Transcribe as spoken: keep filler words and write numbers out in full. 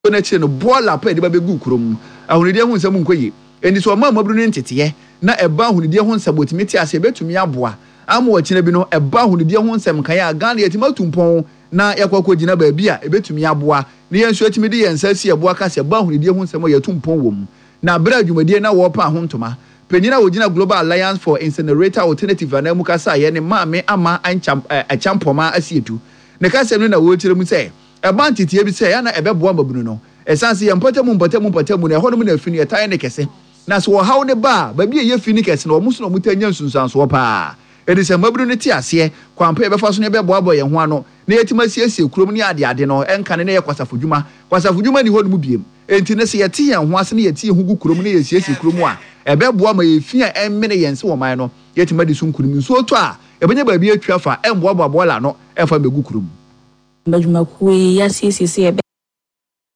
na che no bola pa de ba begu kurom ahunide hu nsam nkoyi eni so ma mabru ne ntete na eba ahunide hu nsam botimi ti ase betumi aboa ama wachina bi no eba ahunide hu nsam kan ya Ghana yetima tumpon na yakwakwọ gina ba bia ebetumi aboa ne yenso atimi de yensa si aboa ka se eba ahunide hu nsam ya tumpon wom na bra adwumadie na wo pa ahontoma penyina wo gina Global Alliance for Incinerator Alternative na mu kasa ye ne maame ama ancham achampoma asietu ne kasa no na wo tire mu se eba ntete bi se ya na ebeboa mabunu no esanse ye mpatamu mpatamu mpatamu na hono mu na afini etan ne kese na so wo hawo ne ba ba bi ye fini kese na wo muso no mutanya nsunsanso wo pa edise mabunu ne ti ase kwampa ebefa so ne beboa bo ye ho ano na yetima siesie kurom ne ade ade no enka ne ye kwasafodwuma kwasafodwuma ni hono mu biem enti ne se ye ti ye ho ase ne ye ti ye hu gu kurom ne ye siesie kurom a ebeboa ma ye fi a emmene yense wo man no yetima di sunkurum nso to a ebenya ba bi atwa fa emboa boa bola no efa megu kurom Bajuma kuwi ya siesie